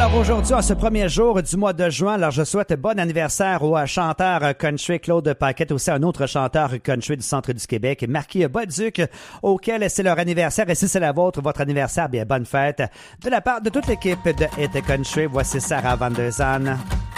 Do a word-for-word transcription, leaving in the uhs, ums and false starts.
Alors aujourd'hui, en ce premier jour du mois de juin, alors je souhaite bon anniversaire au chanteur country Claude Paquette, aussi un autre chanteur country du centre du Québec, Marquis Bolduc, auquel c'est leur anniversaire. Et si c'est la vôtre, votre anniversaire, bien bonne fête. De la part de toute l'équipe de Hit Country, voici Sarah Van Der Zaan.